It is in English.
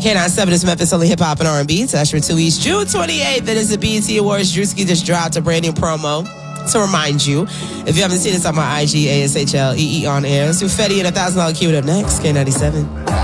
K97 is Memphis only hip hop and R&B. So that's your 2 East. June 28th, it is the BET Awards. Drewski just dropped a brand new promo. To remind you, if you haven't seen this on my IG, ASHLEE on air. Let's do Fetty and $1,000 cue it up next. K97.